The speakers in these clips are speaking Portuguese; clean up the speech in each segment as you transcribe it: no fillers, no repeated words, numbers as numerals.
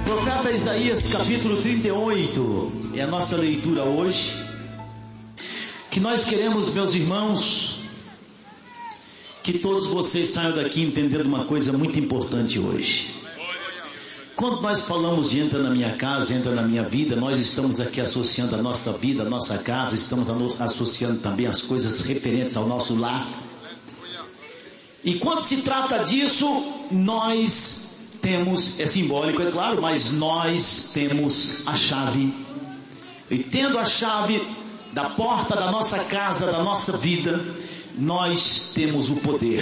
Profeta Isaías, capítulo 38, é a nossa leitura hoje. Que nós queremos, meus irmãos, que todos vocês saiam daqui entendendo uma coisa muito importante hoje. Quando nós falamos de entra na minha casa, entra na minha vida, nós estamos aqui associando a nossa vida, a nossa casa, estamos associando também as coisas referentes ao nosso lar. E quando se trata disso, nós temos, é simbólico, é claro, mas nós temos a chave. E tendo a chave da porta da nossa casa, da nossa vida, nós temos o poder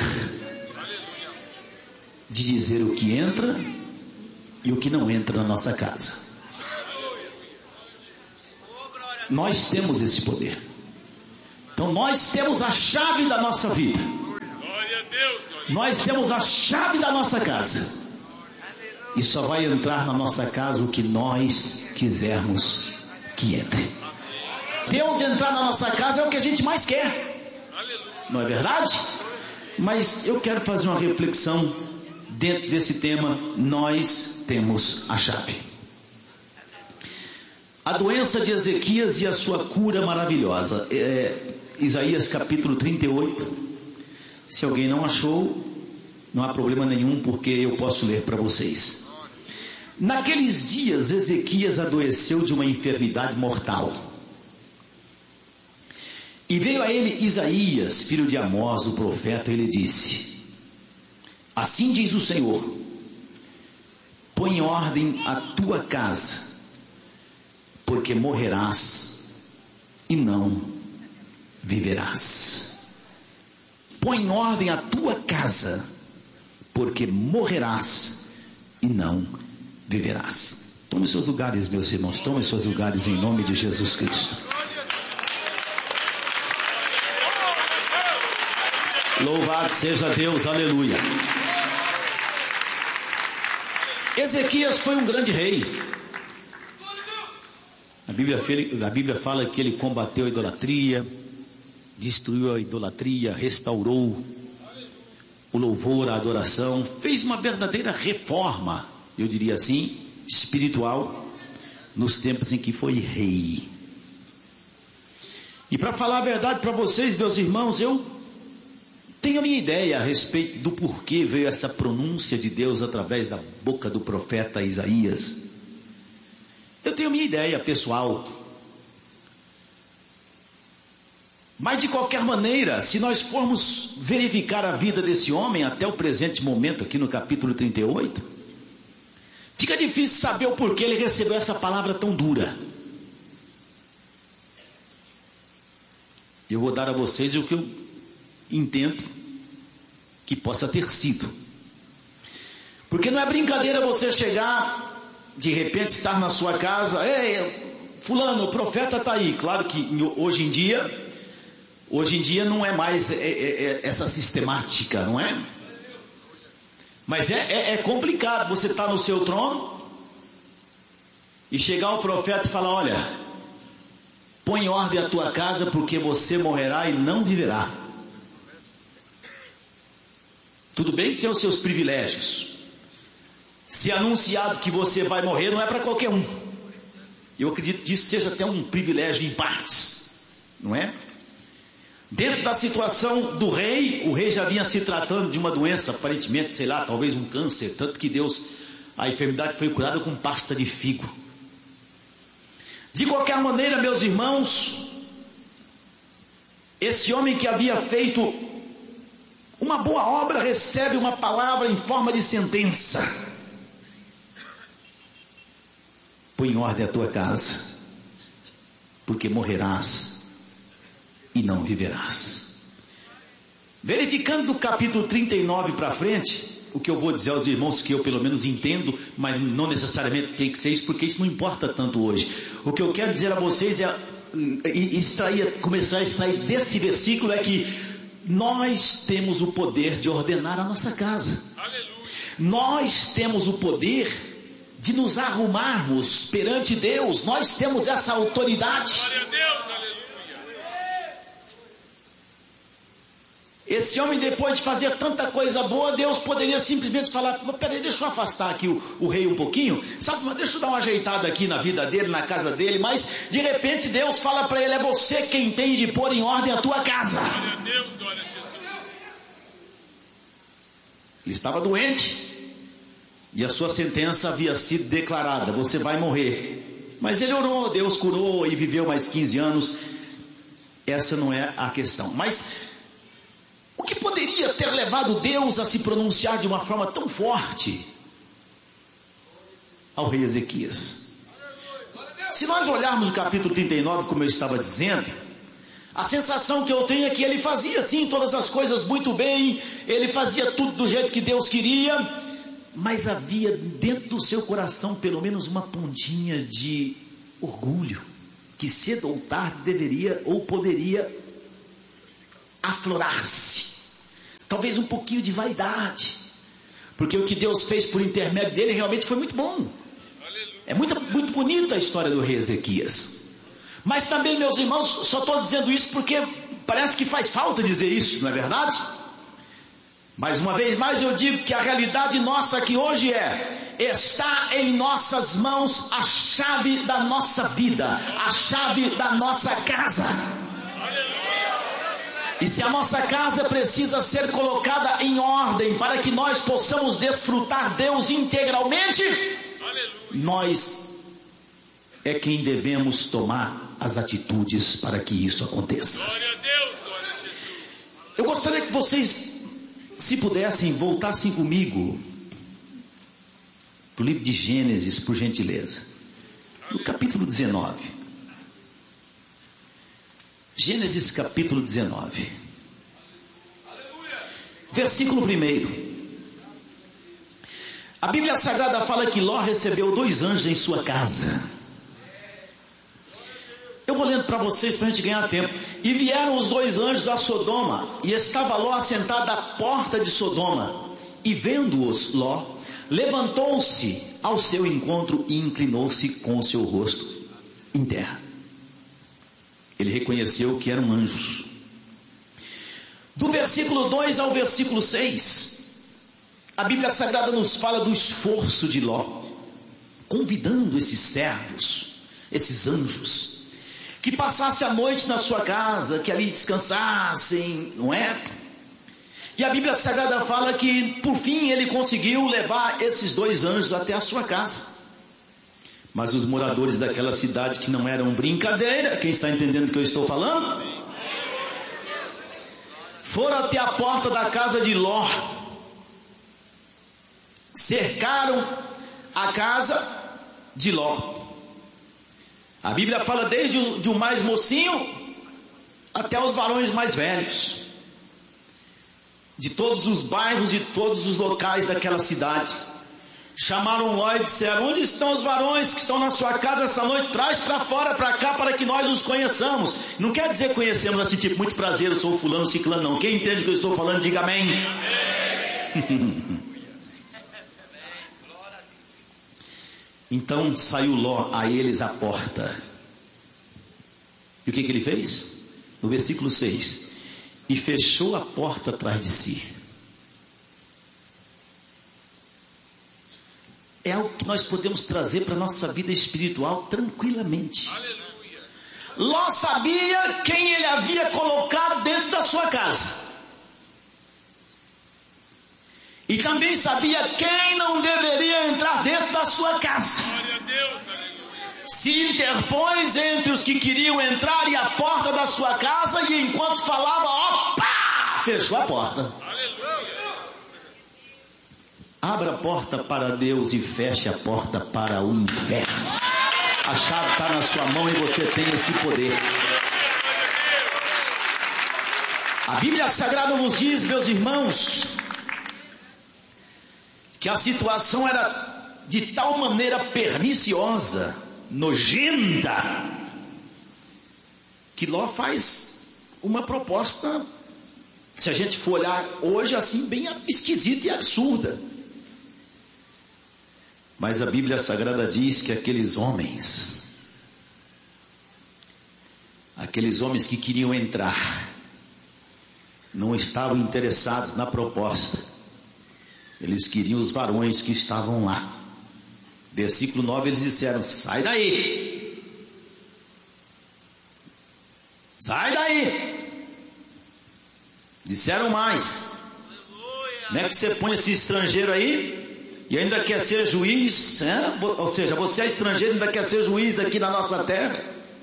de dizer o que entra e o que não entra na nossa casa. Nós temos esse poder. Então nós temos a chave da nossa vida. Nós temos a chave da nossa casa. E só vai entrar na nossa casa o que nós quisermos que entre. Deus entrar na nossa casa é o que a gente mais quer. Não é verdade? Mas eu quero fazer uma reflexão dentro desse tema. Nós temos a chave. A doença de Ezequias e a sua cura maravilhosa. Isaías capítulo 38. Se alguém não achou, não há problema nenhum, porque eu posso ler para vocês. Naqueles dias Ezequias adoeceu de uma enfermidade mortal. E veio a ele Isaías, filho de Amós, o profeta, e ele disse: assim diz o Senhor, põe em ordem a tua casa, porque morrerás e não viverás. Põe em ordem a tua casa, porque morrerás e não viverás. Tome seus lugares, meus irmãos, tome seus lugares em nome de Jesus Cristo. Louvado seja Deus, aleluia. Ezequias foi um grande rei. A Bíblia fala que ele combateu a idolatria, destruiu a idolatria, restaurou o louvor, a adoração, fez uma verdadeira reforma, eu diria assim, espiritual, nos tempos em que foi rei. E para falar a verdade para vocês, meus irmãos, eu tenho a minha ideia a respeito do porquê veio essa pronúncia de Deus através da boca do profeta Isaías. Eu tenho a minha ideia pessoal. Mas de qualquer maneira, se nós formos verificar a vida desse homem até o presente momento, aqui no capítulo 38, fica difícil saber o porquê ele recebeu essa palavra tão dura. Eu vou dar a vocês o que eu entendo que possa ter sido. Porque não é brincadeira você chegar, de repente estar na sua casa, fulano, o profeta está aí. Claro que hoje em dia não é mais essa sistemática, não é? Mas é complicado você estar no seu trono e chegar o profeta e falar: olha, põe em ordem a tua casa, porque você morrerá e não viverá. Tudo bem que tem os seus privilégios. Se anunciado que você vai morrer, não é para qualquer um. Eu acredito que isso seja até um privilégio em partes, não é? Dentro da situação do rei, o rei já vinha se tratando de uma doença, aparentemente, sei lá, talvez um câncer, tanto que a enfermidade foi curada com pasta de figo. De qualquer maneira, meus irmãos, esse homem que havia feito uma boa obra recebe uma palavra em forma de sentença. Põe em ordem a tua casa, porque morrerás e não viverás. Verificando do capítulo 39 para frente, o que eu vou dizer aos irmãos que eu pelo menos entendo, mas não necessariamente tem que ser isso, porque isso não importa tanto hoje. O que eu quero dizer a vocês começar a extrair desse versículo é que nós temos o poder de ordenar a nossa casa. Aleluia. Nós temos o poder de nos arrumarmos perante Deus. Nós temos essa autoridade. Glória a Deus, aleluia. Esse homem, depois de fazer tanta coisa boa, Deus poderia simplesmente falar: peraí, deixa eu afastar aqui o rei um pouquinho, sabe, deixa eu dar uma ajeitada aqui na vida dele, na casa dele. Mas de repente Deus fala para ele: é você quem tem de pôr em ordem a tua casa. Ele estava doente e a sua sentença havia sido declarada: você vai morrer. Mas ele orou, Deus curou e viveu mais 15 anos. Essa não é a questão. Mas o que poderia ter levado Deus a se pronunciar de uma forma tão forte ao rei Ezequias? Se nós olharmos o capítulo 39, como eu estava dizendo, a sensação que eu tenho é que ele fazia sim todas as coisas muito bem, ele fazia tudo do jeito que Deus queria, mas havia dentro do seu coração pelo menos uma pontinha de orgulho, que cedo ou tarde deveria ou poderia aflorar-se. Talvez um pouquinho de vaidade, porque o que Deus fez por intermédio dele realmente foi muito bom. É muito bonita a história do rei Ezequias. Mas também, meus irmãos, só estou dizendo isso porque parece que faz falta dizer isso, não é verdade? Mais uma vez mais eu digo que a realidade nossa aqui hoje está em nossas mãos a chave da nossa vida, a chave da nossa casa. E se a nossa casa precisa ser colocada em ordem para que nós possamos desfrutar Deus integralmente, nós é quem devemos tomar as atitudes para que isso aconteça. Eu gostaria que vocês, se pudessem, voltassem comigo para o livro de Gênesis, por gentileza, no capítulo 19. Gênesis capítulo 19, versículo 1. A Bíblia Sagrada fala que Ló recebeu 2 anjos em sua casa. Eu vou lendo para vocês para a gente ganhar tempo. E vieram os 2 anjos a Sodoma, e estava Ló assentado à porta de Sodoma. E vendo-os, Ló levantou-se ao seu encontro e inclinou-se com o seu rosto em terra. Ele reconheceu que eram anjos. Do versículo 2 ao versículo 6, a Bíblia Sagrada nos fala do esforço de Ló, convidando esses servos, esses anjos, que passassem a noite na sua casa, que ali descansassem, não é? E a Bíblia Sagrada fala que por fim ele conseguiu levar esses 2 anjos até a sua casa. Mas os moradores daquela cidade, que não eram brincadeira, quem está entendendo o que eu estou falando? Foram até a porta da casa de Ló, cercaram a casa de Ló. A Bíblia fala desde o mais mocinho até os varões mais velhos, de todos os bairros, de todos os locais daquela cidade. Chamaram Ló e disseram: onde estão os varões que estão na sua casa essa noite? Traz para fora, para cá, para que nós os conheçamos. Não quer dizer conhecemos assim, tipo, muito prazer, eu sou fulano, ciclano, não. Quem entende o que eu estou falando, diga amém. Então saiu Ló a eles à porta. E o que ele fez? No versículo 6: e fechou a porta atrás de si. É algo que nós podemos trazer para a nossa vida espiritual tranquilamente. Aleluia. Ló sabia quem ele havia colocado dentro da sua casa. E também sabia quem não deveria entrar dentro da sua casa. Glória a Deus, aleluia. Se interpôs entre os que queriam entrar e a porta da sua casa, e enquanto falava, opa, fechou a porta. Abra a porta para Deus e feche a porta para o inferno. A chave está na sua mão e você tem esse poder. A Bíblia Sagrada nos diz, meus irmãos, que a situação era de tal maneira perniciosa, nojenta, que Ló faz uma proposta, se a gente for olhar hoje assim, bem esquisita e absurda. Mas a Bíblia Sagrada diz que aqueles homens que queriam entrar, não estavam interessados na proposta. Eles queriam os varões que estavam lá. Versículo 9, eles disseram: sai daí, sai daí. Disseram mais: não é que você põe esse estrangeiro aí e ainda quer ser juiz, né? Ou seja, você é estrangeiro e ainda quer ser juiz aqui na nossa terra.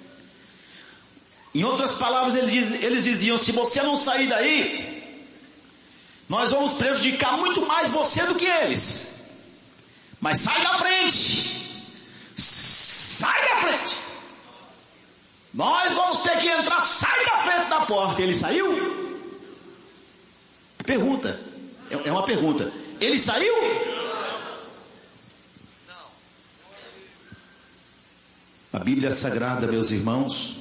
Em outras palavras, eles diziam: se você não sair daí, nós vamos prejudicar muito mais você do que eles. Mas sai da frente, sai da frente, nós vamos ter que entrar, sai da frente da porta. Ele saiu? Pergunta, é uma pergunta. Ele saiu? A Bíblia Sagrada, meus irmãos,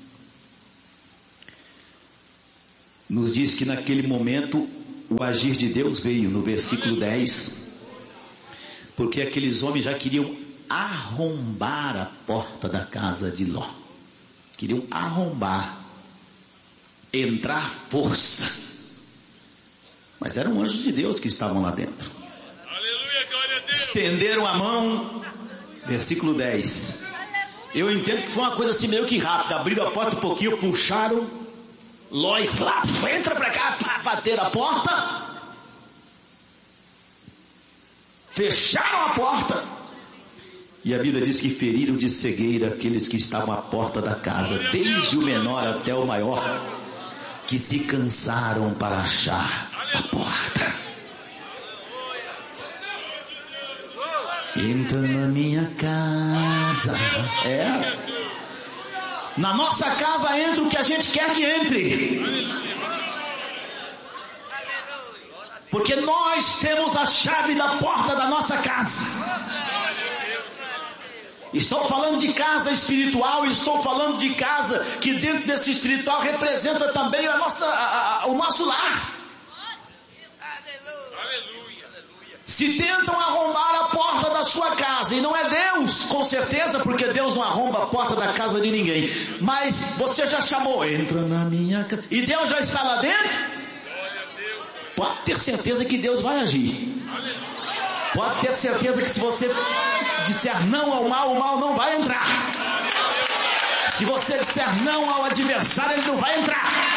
nos diz que naquele momento o agir de Deus veio, no versículo 10, porque aqueles homens já queriam arrombar a porta da casa de Ló. Queriam arrombar, entrar força. Mas eram anjos de Deus que estavam lá dentro. Aleluia, glória a Deus. Estenderam a mão, versículo 10. Eu entendo que foi uma coisa assim meio que rápida. Abriram a porta um pouquinho, puxaram Ló e entra pra cá, bateram a porta, fecharam a porta, e a Bíblia diz que feriram de cegueira aqueles que estavam à porta da casa, desde o menor até o maior, que se cansaram para achar a porta. Entra na minha casa. Na nossa casa entra o que a gente quer que entre, porque nós temos a chave da porta da nossa casa. Estou falando de casa espiritual, estou falando de casa que dentro desse espiritual representa também o nosso lar. Se tentam arrombar a porta da sua casa, e não é Deus, com certeza, porque Deus não arromba a porta da casa de ninguém, mas você já chamou: entra na minha casa, e Deus já está lá dentro, pode ter certeza que Deus vai agir. Pode ter certeza que se você disser não ao mal, o mal não vai entrar. Se você disser não ao adversário, ele não vai entrar.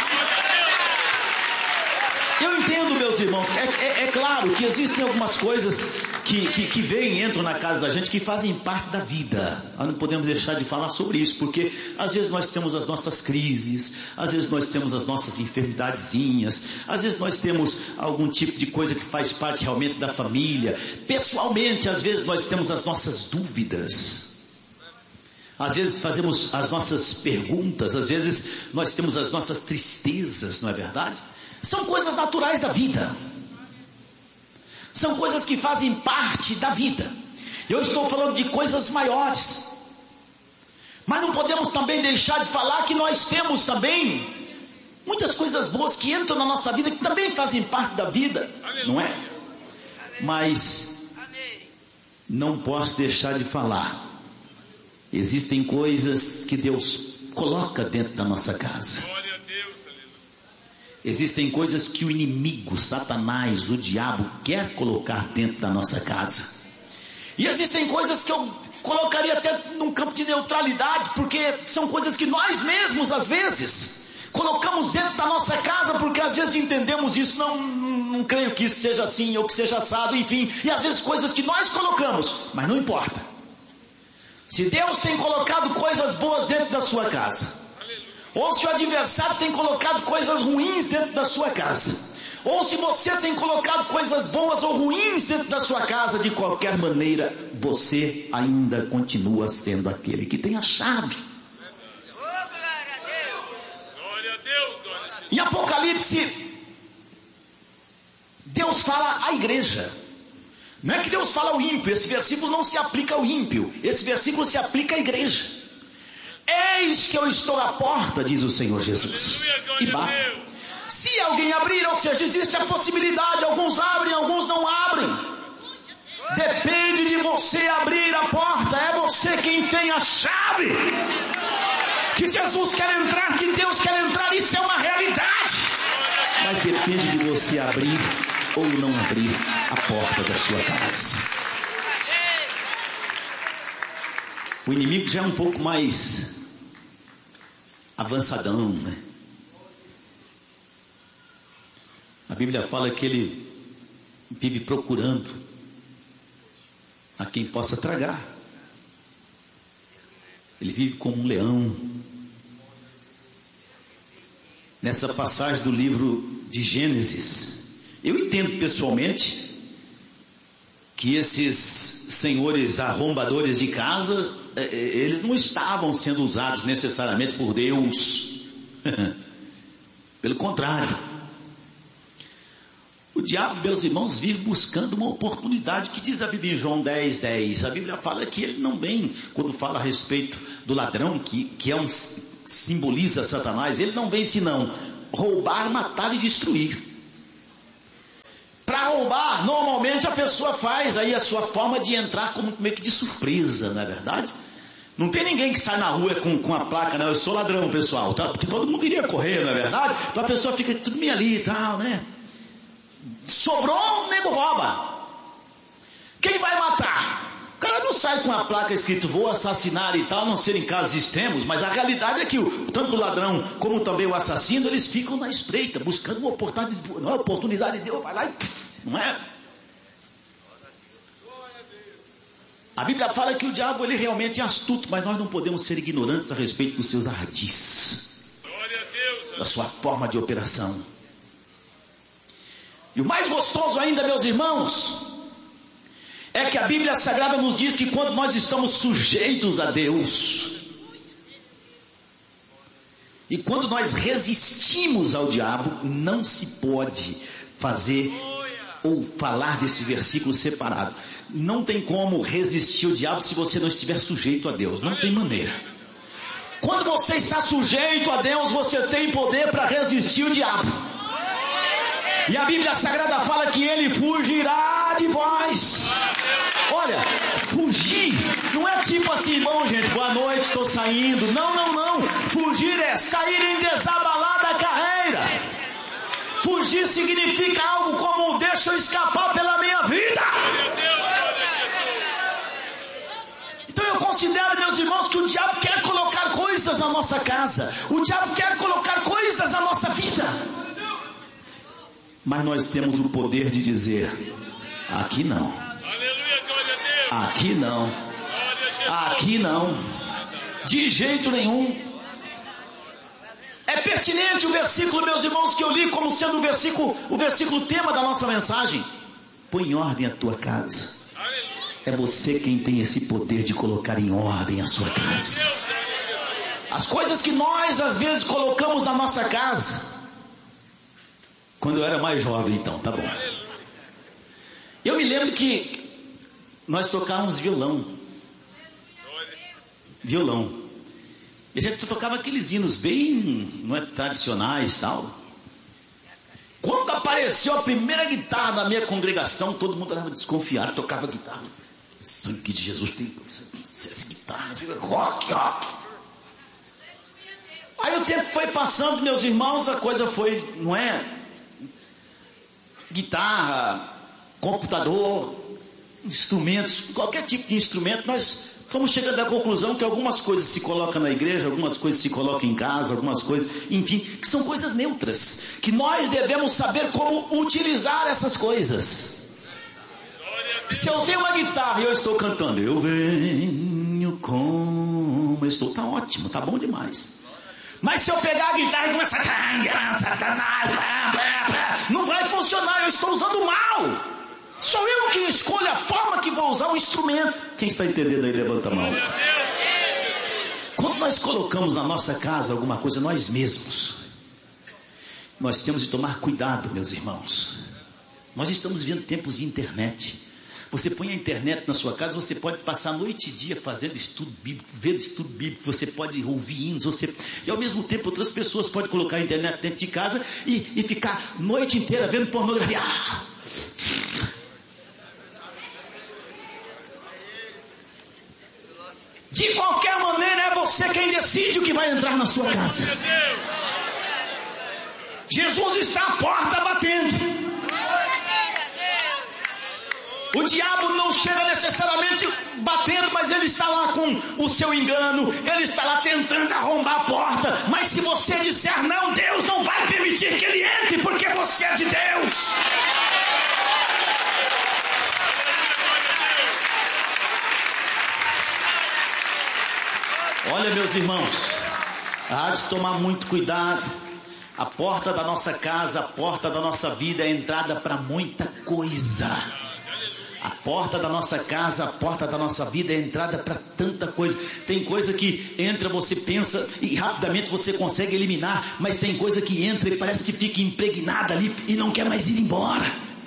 Eu entendo, meus irmãos, é claro que existem algumas coisas que vêm e entram na casa da gente, que fazem parte da vida. Nós não podemos deixar de falar sobre isso, porque às vezes nós temos as nossas crises, às vezes nós temos as nossas enfermidadezinhas, às vezes nós temos algum tipo de coisa que faz parte realmente da família. Pessoalmente, às vezes nós temos as nossas dúvidas, às vezes fazemos as nossas perguntas, às vezes nós temos as nossas tristezas, não é verdade? São coisas naturais da vida, são coisas que fazem parte da vida. Eu estou falando de coisas maiores, mas não podemos também deixar de falar que nós temos também muitas coisas boas que entram na nossa vida, que também fazem parte da vida, não é? Mas não posso deixar de falar, existem coisas que Deus coloca dentro da nossa casa. Existem coisas que o inimigo, Satanás, o diabo, quer colocar dentro da nossa casa. E existem coisas que eu colocaria até num campo de neutralidade, porque são coisas que nós mesmos, às vezes, colocamos dentro da nossa casa, porque às vezes entendemos isso, não creio que isso seja assim, ou que seja assado, enfim. E às vezes coisas que nós colocamos, mas não importa. Se Deus tem colocado coisas boas dentro da sua casa, ou se o adversário tem colocado coisas ruins dentro da sua casa, ou se você tem colocado coisas boas ou ruins dentro da sua casa, de qualquer maneira, você ainda continua sendo aquele que tem a chave. Em Apocalipse, Deus fala à igreja. Não é que Deus fala ao ímpio, esse versículo não se aplica ao ímpio, esse versículo se aplica à igreja. Eis que eu estou à porta, diz o Senhor Jesus, e bato. Se alguém abrir, ou seja, existe a possibilidade, alguns abrem, alguns não abrem. Depende de você abrir a porta, é você quem tem a chave. Que Jesus quer entrar, que Deus quer entrar, isso é uma realidade. Mas depende de você abrir ou não abrir a porta da sua casa. O inimigo já é um pouco mais avançadão, né? A Bíblia fala que ele vive procurando a quem possa tragar. Ele vive como um leão. Nessa passagem do livro de Gênesis, eu entendo pessoalmente que esses senhores arrombadores de casa, eles não estavam sendo usados necessariamente por Deus. Pelo contrário, o diabo, meus irmãos, vive buscando uma oportunidade, que diz a Bíblia em João 10:10. A Bíblia fala que ele não vem, quando fala a respeito do ladrão, que simboliza Satanás, ele não vem senão roubar, matar e destruir. Para roubar, normalmente a pessoa faz aí a sua forma de entrar como meio que de surpresa, não é verdade? Não tem ninguém que sai na rua com a placa, não, eu sou ladrão, pessoal, tá? Porque todo mundo iria correr, não é verdade? Então a pessoa fica tudo meio ali e tal, né? Sobrou, o nego rouba. Quem vai matar? O cara não sai com a placa escrito vou assassinar e tal, a não ser em casos extremos, mas a realidade é que tanto o ladrão como também o assassino, eles ficam na espreita, buscando uma oportunidade de Deus, vai lá e não é? A Bíblia fala que o diabo, ele realmente é astuto, mas nós não podemos ser ignorantes a respeito dos seus ardis, da sua forma de operação. E o mais gostoso ainda, meus irmãos, é que a Bíblia Sagrada nos diz que quando nós estamos sujeitos a Deus, e quando nós resistimos ao diabo, não se pode fazer ou falar desse versículo separado. Não tem como resistir ao diabo se você não estiver sujeito a Deus, não tem maneira. Quando você está sujeito a Deus, você tem poder para resistir o diabo. E a Bíblia Sagrada fala que ele fugirá de vós. Olha, fugir não é tipo assim, bom gente, boa noite, estou saindo. Não. Fugir é sair em desabalada carreira. Fugir significa algo como deixa eu escapar pela minha vida. Então eu considero, meus irmãos, que o diabo quer colocar coisas na nossa casa. O diabo quer colocar coisas na nossa vida. Mas nós temos o poder de dizer, aqui não. Aqui não. Aqui não. De jeito nenhum. É pertinente o versículo, meus irmãos, que eu li como sendo o versículo tema da nossa mensagem. Põe em ordem a tua casa. É você quem tem esse poder de colocar em ordem a sua casa. As coisas que nós às vezes colocamos na nossa casa. Quando eu era mais jovem, então, tá bom. Eu me lembro que nós tocávamos violão. E a gente tocava aqueles hinos bem, não é, tradicionais e tal. Quando apareceu a primeira guitarra na minha congregação, todo mundo estava desconfiado, tocava guitarra. Sangue de Jesus tem essas guitarras, rock. Aí o tempo foi passando, meus irmãos, a coisa foi, não é? Guitarra, computador, instrumentos, qualquer tipo de instrumento, nós fomos chegando à conclusão que algumas coisas se colocam na igreja, algumas coisas se colocam em casa, algumas coisas, enfim, que são coisas neutras, que nós devemos saber como utilizar essas coisas. Se eu tenho uma guitarra e eu estou cantando, eu venho como eu estou, tá ótimo, tá bom demais. Mas se eu pegar a guitarra e começar não vai funcionar, eu estou usando mal. Sou eu que escolho a forma que vou usar o instrumento. Quem está entendendo aí, levanta a mão. Quando nós colocamos na nossa casa alguma coisa, nós mesmos, nós temos de tomar cuidado, meus irmãos. Nós estamos vivendo tempos de internet. Você põe a internet na sua casa, você pode passar noite e dia fazendo estudo bíblico, vendo estudo bíblico, você pode ouvir hinos, e ao mesmo tempo outras pessoas podem colocar a internet dentro de casa e ficar noite inteira vendo pornografia. De qualquer maneira é você quem decide o que vai entrar na sua casa. Jesus está à porta batendo. O diabo não chega necessariamente batendo, mas ele está lá com o seu engano, ele está lá tentando arrombar a porta. Mas se você disser não, Deus não vai permitir que ele entre, porque você é de Deus. Olha, meus irmãos, há de tomar muito cuidado. A porta da nossa casa, a porta da nossa vida é entrada para muita coisa. A porta da nossa casa, a porta da nossa vida é entrada para tanta coisa. Tem coisa que entra, você pensa e rapidamente você consegue eliminar, mas tem coisa que entra e parece que fica impregnada ali e não quer mais ir embora.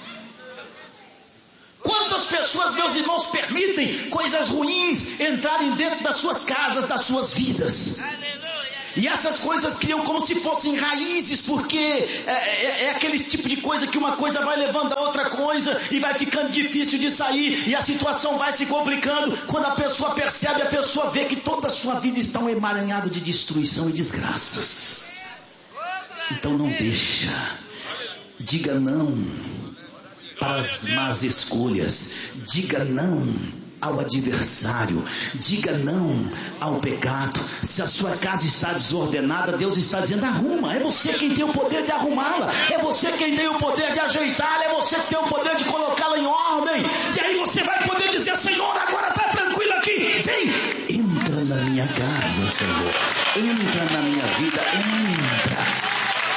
Quantas pessoas, meus irmãos, permitem coisas ruins entrarem dentro das suas casas, das suas vidas? E essas coisas criam como se fossem raízes, porque é aquele tipo de coisa que uma coisa vai levando a outra coisa e vai ficando difícil de sair, e a situação vai se complicando. Quando a pessoa percebe, a pessoa vê que toda a sua vida está um emaranhado de destruição e desgraças. Então não deixa, diga não para as más escolhas, diga não ao adversário, diga não ao pecado. Se a sua casa está desordenada, Deus está dizendo arruma. É você quem tem o poder de arrumá-la, é você quem tem o poder de ajeitá-la, é você que tem o poder de colocá-la em ordem. E aí você vai poder dizer: Senhor, agora está tranquilo aqui, vem, entra na minha casa, Senhor, entra na minha vida, entra.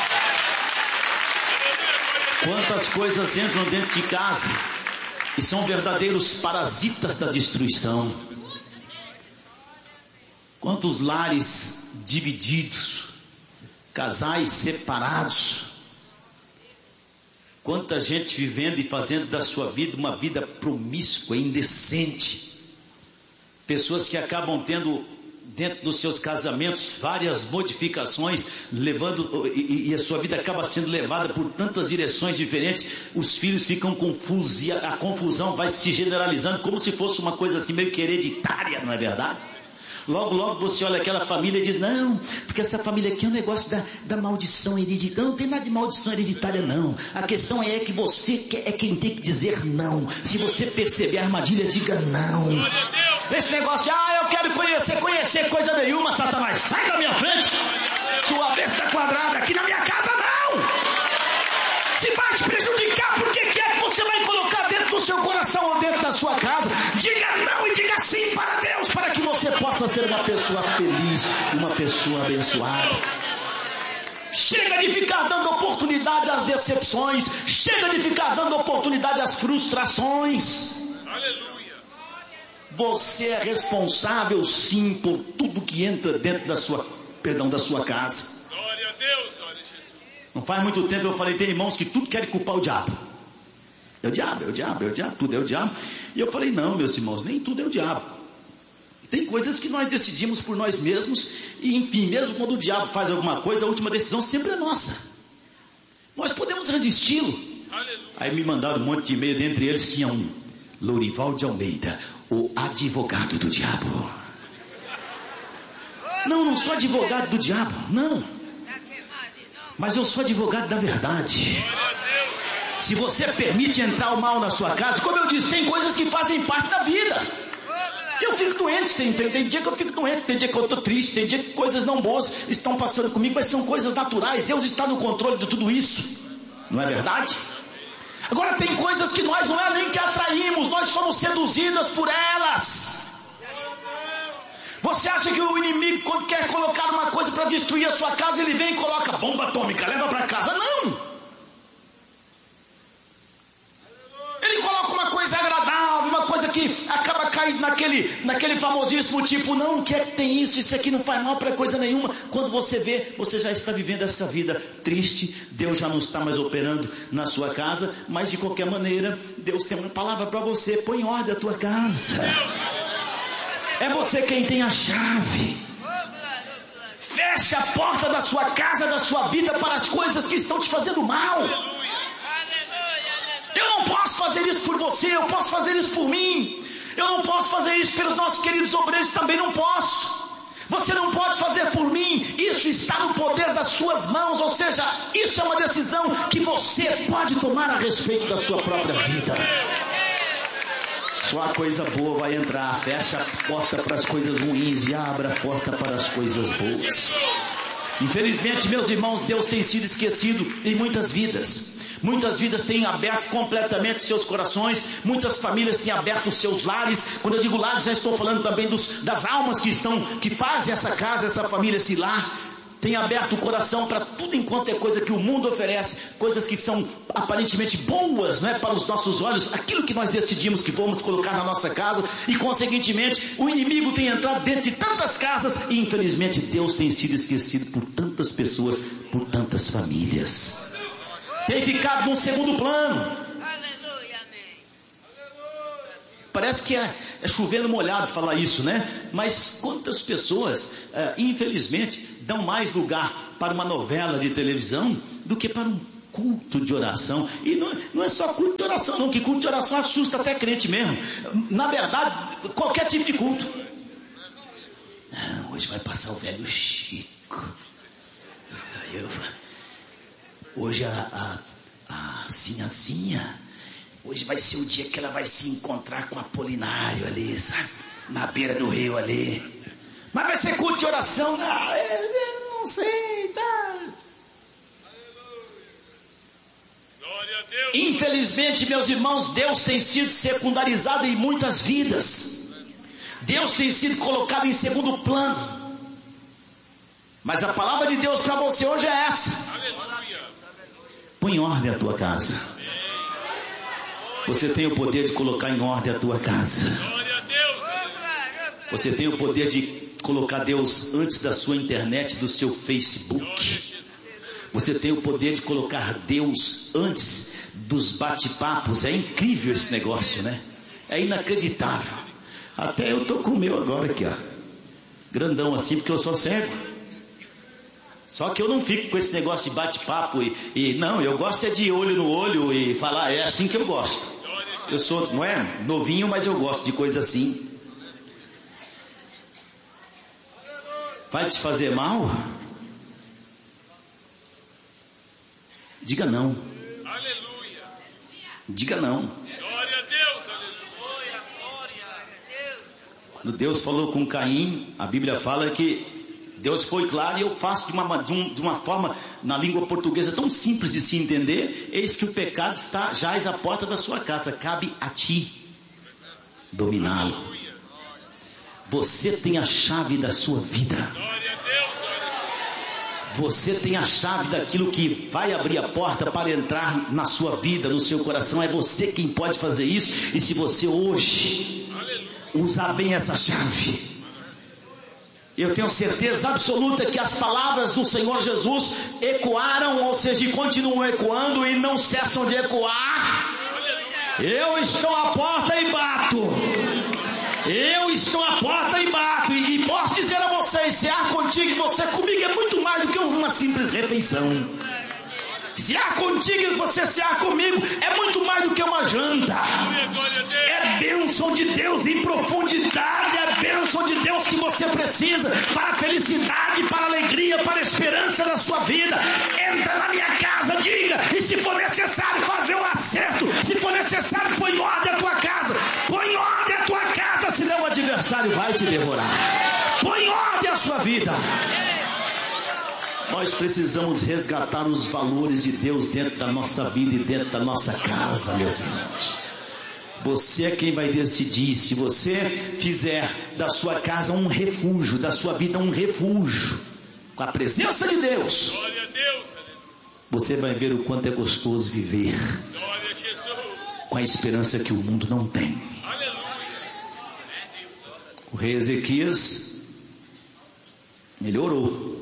Quantas coisas entram dentro de casa e são verdadeiros parasitas da destruição. Quantos lares divididos, casais separados, quanta gente vivendo e fazendo da sua vida uma vida promíscua, indecente. Pessoas que acabam tendo dentro dos seus casamentos várias modificações, levando, e a sua vida acaba sendo levada por tantas direções diferentes. Os filhos ficam confusos e a confusão vai se generalizando como se fosse uma coisa assim meio que hereditária, não é verdade? Logo, logo você olha aquela família e diz: não, porque essa família aqui é um negócio da maldição hereditária. Não tem nada de maldição hereditária, não. A questão é que você é quem tem que dizer não. Se você perceber a armadilha, diga não. Esse negócio de eu quero conhecer coisa nenhuma, Satanás, sai da minha frente, sua besta quadrada, aqui na minha casa não. Se vai te prejudicar, por que é que você vai colocar dentro do seu coração ou dentro da sua casa? Diga não e diga sim para Deus, para que você possa ser uma pessoa feliz, uma pessoa abençoada. Chega de ficar dando oportunidade às decepções, chega de ficar dando oportunidade às frustrações. Aleluia. Você é responsável sim por tudo que entra dentro da sua casa. Glória a Deus, glória a Jesus. Não faz muito tempo eu falei: tem irmãos que tudo querem culpar o diabo. É o diabo, tudo é o diabo. E eu falei: não, meus irmãos, nem tudo é o diabo. Tem coisas que nós decidimos por nós mesmos, e enfim, mesmo quando o diabo faz alguma coisa, a última decisão sempre é nossa. Nós podemos resisti-lo. Aleluia. Aí me mandaram um monte de e-mail, dentre eles tinha um: Lourival de Almeida, o advogado do diabo. Não sou advogado do diabo, não. Mas eu sou advogado da verdade. Se você permite entrar o mal na sua casa, como eu disse, tem coisas que fazem parte da vida. Eu fico doente, tem dia que eu fico doente, tem dia que eu estou triste, tem dia que coisas não boas estão passando comigo, mas são coisas naturais. Deus está no controle de tudo isso, não é verdade? Agora tem coisas que nós não é nem que atraímos, nós somos seduzidas por elas. Você acha que o inimigo, quando quer colocar uma coisa para destruir a sua casa, ele vem e coloca bomba atômica, leva para casa? Não! Ele coloca uma coisa agradável, uma coisa que acaba caindo naquele famosíssimo tipo: não, o que é que tem isso aqui não faz mal para coisa nenhuma. Quando você vê, você já está vivendo essa vida triste, Deus já não está mais operando na sua casa, mas de qualquer maneira, Deus tem uma palavra para você: põe em ordem a tua casa. É você quem tem a chave. Feche a porta da sua casa, da sua vida, para as coisas que estão te fazendo mal. Eu não posso fazer isso por você, eu posso fazer isso por mim. Eu não posso fazer isso pelos nossos queridos obreiros, também não posso. Você não pode fazer por mim. Isso está no poder das suas mãos. Ou seja, isso é uma decisão que você pode tomar a respeito da sua própria vida. Só a coisa boa vai entrar. Fecha a porta para as coisas ruins e abra a porta para as coisas boas. Infelizmente, meus irmãos, Deus tem sido esquecido em muitas vidas. Muitas vidas têm aberto completamente seus corações. Muitas famílias têm aberto os seus lares. Quando eu digo lares, já estou falando também das almas que fazem essa casa, essa família, esse lar. Tem aberto o coração para tudo enquanto é coisa que o mundo oferece. Coisas que são aparentemente boas, não é, para os nossos olhos. Aquilo que nós decidimos que vamos colocar na nossa casa. E consequentemente o inimigo tem entrado dentro de tantas casas. E infelizmente Deus tem sido esquecido por tantas pessoas, por tantas famílias. Tem ficado num segundo plano. Aleluia, amém. Parece que é chovendo molhado falar isso, né? Mas quantas pessoas, infelizmente, dão mais lugar para uma novela de televisão do que para um culto de oração. E não é só culto de oração não, que culto de oração assusta até crente mesmo. Na verdade, qualquer tipo de culto. Hoje vai passar o velho Chico. Hoje a Sinhazinha, hoje vai ser o dia que ela vai se encontrar com Apolinário ali, sabe? Na beira do rio ali. Mas vai ser culto de oração? Não sei, tá? Glória a Deus. Infelizmente, meus irmãos, Deus tem sido secundarizado em muitas vidas. Deus tem sido colocado em segundo plano. Mas a palavra de Deus para você hoje é essa. Aleluia. Põe em ordem a tua casa. Você tem o poder de colocar em ordem a tua casa. Glória a Deus. Você tem o poder de colocar Deus antes da sua internet, do seu Facebook. Você tem o poder de colocar Deus antes dos bate-papos. É incrível esse negócio, né? É inacreditável. Até eu tô com o meu agora aqui, ó. Grandão assim, porque eu sou cego. Só que eu não fico com esse negócio de bate-papo não, eu gosto é de olho no olho e falar, é assim que eu gosto. Eu sou, não é, novinho, mas eu gosto de coisa assim. Vai te fazer mal? Diga não. Aleluia. Diga não. Glória a Deus. Aleluia. Glória a Deus. Quando Deus falou com Caim, a Bíblia fala que Deus foi claro, e eu faço de uma forma, na língua portuguesa, tão simples de se entender. Eis que o pecado está jaz à porta da sua casa. Cabe a ti dominá-lo. Você tem a chave da sua vida. Glória a Deus. Você tem a chave daquilo que vai abrir a porta para entrar na sua vida, no seu coração. É você quem pode fazer isso. E se você hoje usar bem essa chave, eu tenho certeza absoluta que as palavras do Senhor Jesus ecoaram, ou seja, continuam ecoando e não cessam de ecoar. Eu estou à porta e bato. Eu estou à porta e bato. E posso dizer a vocês, se há contigo e você comigo é muito mais do que uma simples refeição. Se há contigo e você se há comigo é muito mais do que uma janta. É bênção de Deus em profundidade. É bênção de Deus que você precisa para a felicidade, para a alegria, para a esperança da sua vida. Entra na minha casa, diga, e se for necessário fazer um acerto, se for necessário põe em ordem a tua casa. Põe em ordem a tua casa, senão o adversário vai te devorar. Põe em ordem a sua vida. Nós precisamos resgatar os valores de Deus dentro da nossa vida e dentro da nossa casa, meus irmãos. Você é quem vai decidir. Se você fizer da sua casa um refúgio, da sua vida um refúgio, com a presença de Deus, você vai ver o quanto é gostoso viver com a esperança que o mundo não tem. O rei Ezequias melhorou.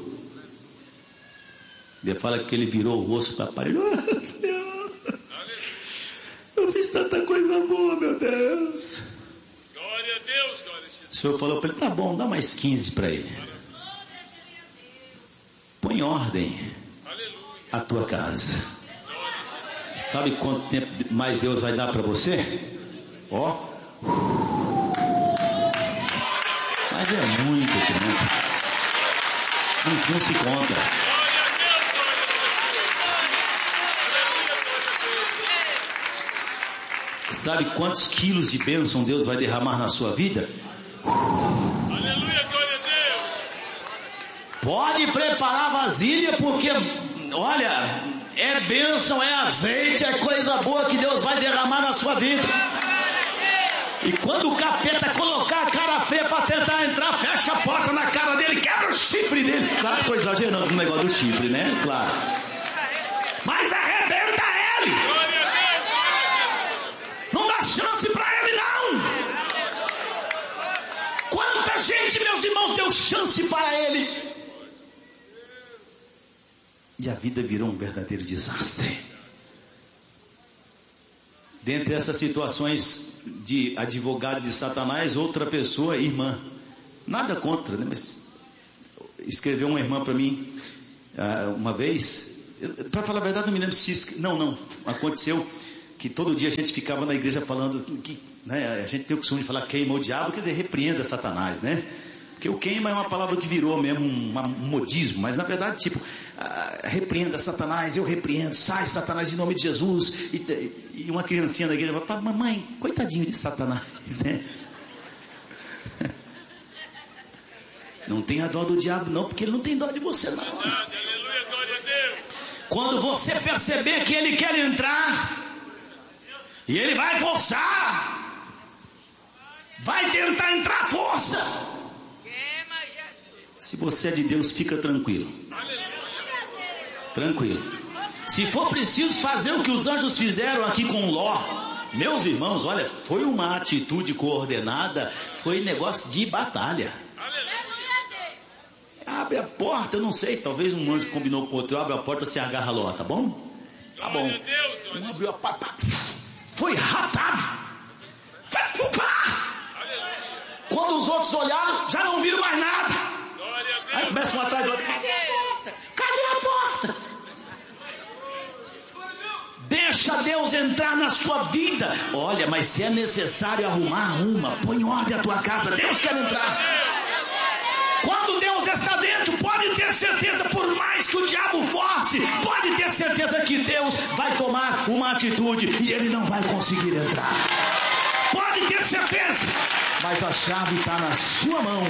Ele fala que ele virou o rosto para a parede. Oh, Senhor, eu fiz tanta coisa boa, meu Deus. Glória a Deus, glória a Jesus. O Senhor falou para ele, tá bom, dá mais 15 para ele. Põe em ordem a tua casa. Sabe quanto tempo mais Deus vai dar para você? Ó. Mas é muito tempo. Não se conta. Glória a Deus, Sabe quantos quilos de bênção Deus vai derramar na sua vida? aleluia, glória a Deus. Pode preparar a vasilha, porque, olha, é bênção, é azeite, é coisa boa que Deus vai derramar na sua vida. E quando o capeta colocar a cara feia para tentar entrar, fecha a porta na cara dele, quebra o chifre dele. Claro que estou exagerando com o negócio do chifre, né? Claro. Mas arrebenta ele. Glória a Deus, Não dá chance para ele, não. Quanta gente, meus irmãos, deu chance para ele. E a vida virou um verdadeiro desastre. Dentre essas situações de advogado de Satanás, outra pessoa, irmã. Nada contra, né? Mas escreveu uma irmã para mim uma vez. Para falar a verdade, não me lembro se... Não. Aconteceu que todo dia a gente ficava na igreja falando que, né, a gente tem o costume de falar queima o diabo, quer dizer, repreenda Satanás, né? Porque o queima é uma palavra que virou mesmo um modismo, mas na verdade, tipo, repreenda Satanás, eu repreendo, sai Satanás em nome de Jesus. E uma criancinha da igreja fala, mamãe, coitadinho de Satanás, né? Não tenha dó do diabo não, porque ele não tem dó de você não. aleluia, glória a Deus. Quando você perceber que ele quer entrar, e ele vai forçar, vai tentar entrar à força. Se você é de Deus, fica tranquilo. Tranquilo. Se for preciso fazer o que os anjos fizeram aqui com Ló, meus irmãos, olha, foi uma atitude coordenada, foi negócio de batalha. Abre a porta, eu não sei, talvez um anjo combinou com outro, abre a porta, se agarra Ló, tá bom? Tá bom. Um abriu a porta, foi ratado. Foi pro par. Quando os outros olharam, já não viram mais nada. Aí começa um atrás do outro. Cadê a porta? Cadê a porta? Deixa Deus entrar na sua vida. Olha, mas se é necessário arrumar, arruma. Põe em ordem a tua casa. Deus quer entrar. Quando Deus está dentro, pode ter certeza, por mais que o diabo force, pode ter certeza que Deus vai tomar uma atitude e ele não vai conseguir entrar. Pode ter certeza. Mas a chave está na sua mão.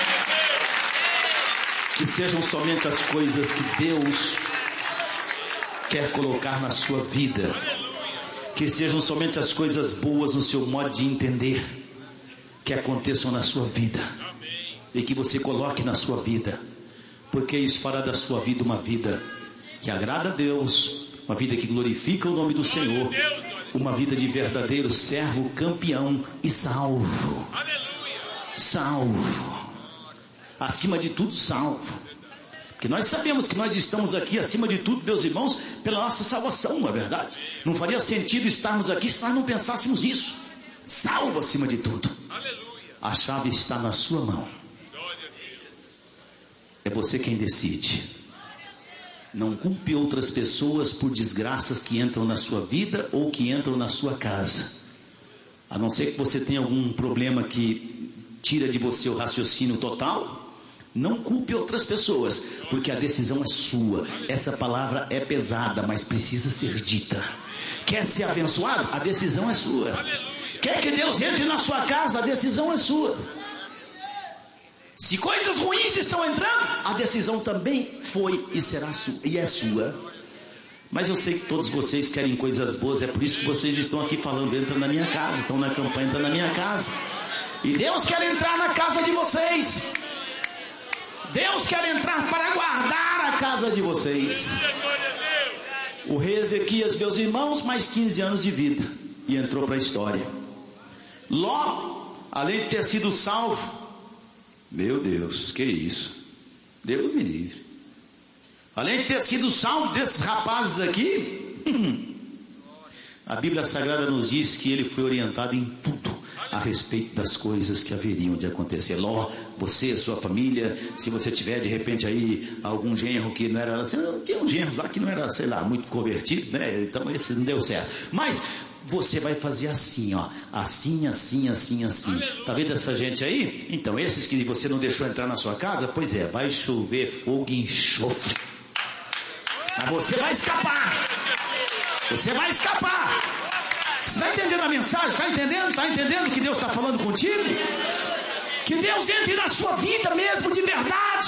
Que sejam somente as coisas que Deus quer colocar na sua vida. Que sejam somente as coisas boas no seu modo de entender que aconteçam na sua vida. E que você coloque na sua vida. Porque isso fará da sua vida uma vida que agrada a Deus. Uma vida que glorifica o nome do Senhor. Uma vida de verdadeiro servo, campeão e salvo. Salvo. Acima de tudo, salvo. Porque nós sabemos que nós estamos aqui, acima de tudo, meus irmãos, pela nossa salvação, não é verdade? Não faria sentido estarmos aqui se nós não pensássemos nisso. Salvo acima de tudo. A chave está na sua mão. É você quem decide. Não culpe outras pessoas por desgraças que entram na sua vida ou que entram na sua casa. A não ser que você tenha algum problema que tira de você o raciocínio total. Não culpe outras pessoas, porque a decisão é sua. Essa palavra é pesada, mas precisa ser dita. Quer ser abençoado? A decisão é sua. Quer que Deus entre na sua casa? A decisão é sua. Se coisas ruins estão entrando, a decisão também foi e será sua, e é sua. Mas eu sei que todos vocês querem coisas boas, é por isso que vocês estão aqui falando, entra na minha casa, estão na campanha, entra na minha casa. E Deus quer entrar na casa de vocês. Deus quer entrar para guardar a casa de vocês. O rei Ezequias, meus irmãos, mais 15 anos de vida, e entrou para a história. Ló, além de ter sido salvo, meu Deus, que isso? Deus me livre. Além de ter sido salvo desses rapazes aqui, a Bíblia Sagrada nos diz que ele foi orientado em tudo a respeito das coisas que haveriam de acontecer. Ló, você, sua família, se você tiver de repente aí algum genro que não era, tinha um genro lá que não era, sei lá, muito convertido, né? Então esse não deu certo. Mas você vai fazer assim, ó, assim, assim, assim, assim. Tá vendo essa gente aí? Então, esses que você não deixou entrar na sua casa, pois é, vai chover fogo e enxofre. Mas você vai escapar. Você vai escapar. Você está entendendo a mensagem? Está entendendo? Está entendendo que Deus está falando contigo? Que Deus entre na sua vida mesmo de verdade.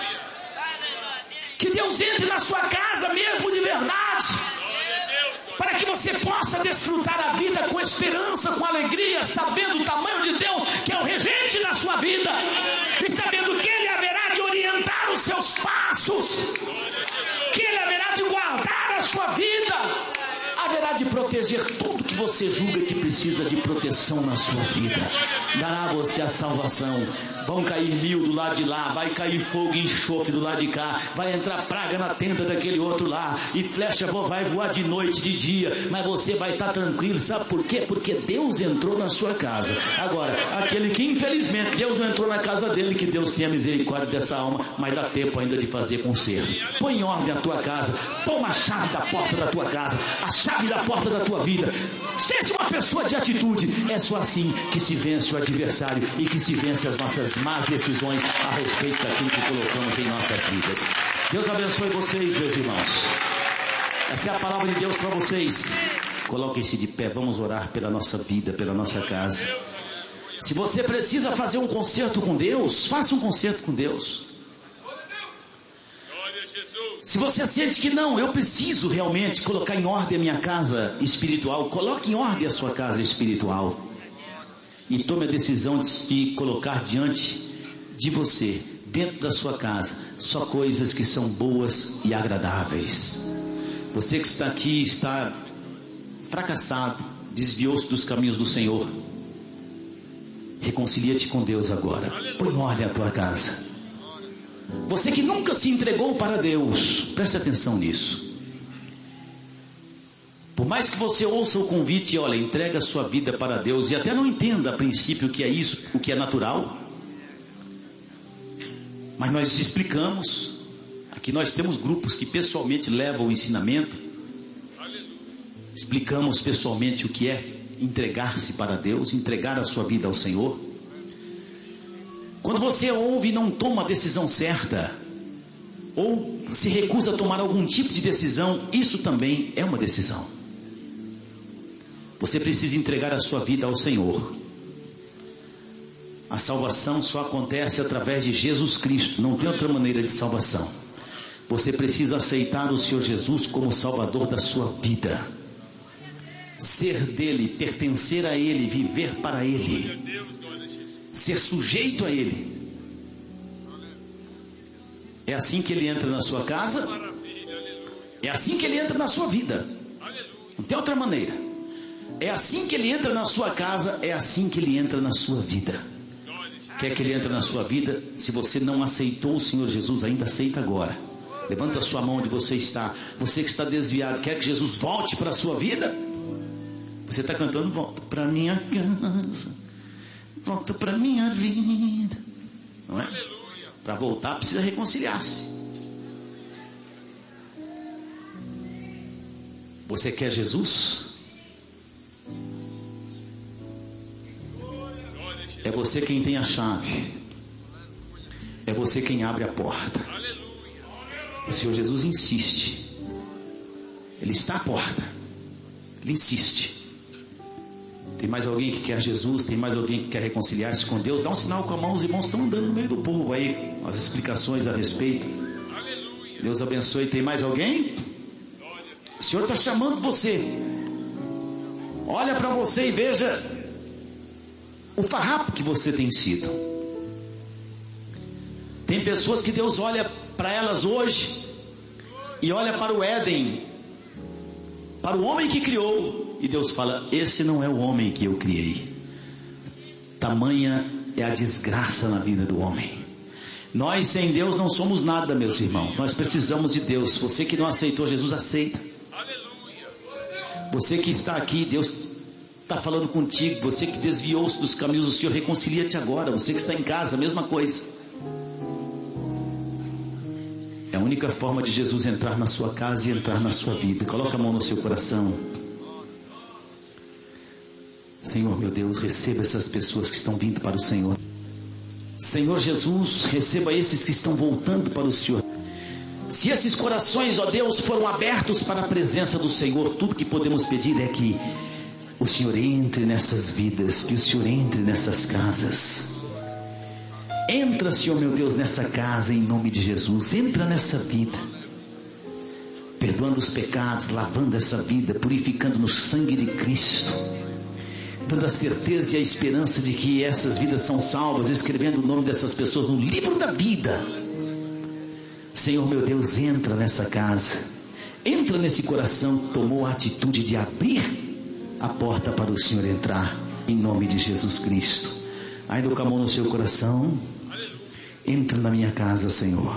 Que Deus entre na sua casa mesmo de verdade. Para que você possa desfrutar a vida com esperança, com alegria, sabendo o tamanho de Deus, que é o regente da sua vida. E sabendo que Ele haverá de orientar os seus passos. Que Ele haverá de guardar a sua vida. Haverá de proteger tudo que você julga que precisa de proteção na sua vida. Dará a você a salvação. Vão cair 1000 do lado de lá, vai cair fogo e enxofre do lado de cá, vai entrar praga na tenda daquele outro lá, e flecha vai voar de noite, de dia, mas você vai estar tranquilo. Sabe por quê? Porque Deus entrou na sua casa. Agora, aquele que infelizmente Deus não entrou na casa dele, que Deus tenha misericórdia dessa alma, mas dá tempo ainda de fazer conserto. Põe em ordem a tua casa, toma a chave da porta da tua casa, a chave da porta da tua vida. Seja uma pessoa de atitude. É só assim que se vence o adversário e que se vence as nossas más decisões a respeito daquilo que colocamos em nossas vidas. Deus abençoe vocês, meus irmãos. Essa é a palavra de Deus para vocês. Coloquem-se de pé, vamos orar pela nossa vida, pela nossa casa. Se você precisa fazer um concerto com Deus, faça um concerto com Deus. Se você sente que não, eu preciso realmente colocar em ordem a minha casa espiritual, coloque em ordem a sua casa espiritual. E tome a decisão de colocar diante de você, dentro da sua casa, só coisas que são boas e agradáveis. Você que está aqui, está fracassado, desviou-se dos caminhos do Senhor. Reconcilia-te com Deus agora. Põe em ordem a tua casa. Você que nunca se entregou para Deus, preste atenção nisso. Por mais que você ouça o convite, olha, entrega a sua vida para Deus, e até não entenda a princípio o que é isso, o que é natural, mas nós explicamos. Aqui nós temos grupos que pessoalmente levam o ensinamento. Explicamos pessoalmente o que é entregar-se para Deus, entregar a sua vida ao Senhor. Quando você ouve e não toma a decisão certa, ou se recusa a tomar algum tipo de decisão, isso também é uma decisão. Você precisa entregar a sua vida ao Senhor. A salvação só acontece através de Jesus Cristo, não tem outra maneira de salvação. Você precisa aceitar o Senhor Jesus como Salvador da sua vida. Ser dele, pertencer a ele, viver para ele. Ser sujeito a ele. É assim que ele entra na sua casa. É assim que ele entra na sua vida. Não tem outra maneira. É assim que ele entra na sua casa. É assim que ele entra na sua vida. Quer que ele entre na sua vida? Se você não aceitou o Senhor Jesus, ainda aceita agora. Levanta a sua mão onde você está. Você que está desviado, quer que Jesus volte para a sua vida? Você está cantando, volta para minha casa, volta para minha vida, não é? Para voltar precisa reconciliar-se. Você quer Jesus? É você quem tem a chave. É você quem abre a porta. O Senhor Jesus insiste. Ele está à porta. Ele insiste. Tem mais alguém que quer Jesus? Tem mais alguém que quer reconciliar-se com Deus? Dá um sinal com a mão. Os irmãos estão andando no meio do povo aí, as explicações a respeito. Deus abençoe. Tem mais alguém? O Senhor está chamando você. Olha para você e veja o farrapo que você tem sido. Tem pessoas que Deus olha para elas hoje e olha para o Éden, para o homem que criou, e Deus fala: esse não é o homem que eu criei. Tamanha é a desgraça na vida do homem. Nós sem Deus não somos nada, meus irmãos. Nós precisamos de Deus. Você que não aceitou Jesus, aceita. Você que está aqui, Deus está falando contigo. Você que desviou-se dos caminhos do Senhor, reconcilia-te agora. Você que está em casa, a mesma coisa. É a única forma de Jesus entrar na sua casa e entrar na sua vida. Coloca a mão no seu coração. Senhor meu Deus, receba essas pessoas que estão vindo para o Senhor. Senhor Jesus, receba esses que estão voltando para o Senhor. Se esses corações, ó Deus, foram abertos para a presença do Senhor, tudo que podemos pedir é que o Senhor entre nessas vidas, que o Senhor entre nessas casas. Entra, Senhor meu Deus, nessa casa em nome de Jesus. Entra nessa vida, perdoando os pecados, lavando essa vida, purificando no sangue de Cristo, dando a certeza e a esperança de que essas vidas são salvas, escrevendo o nome dessas pessoas no livro da vida. Senhor meu Deus, entra nessa casa, entra nesse coração que tomou a atitude de abrir a porta para o Senhor entrar, em nome de Jesus Cristo. Ainda com a mão no seu coração, entra na minha casa, Senhor.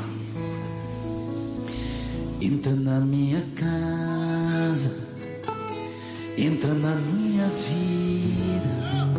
Entra na minha casa, entra na minha vida.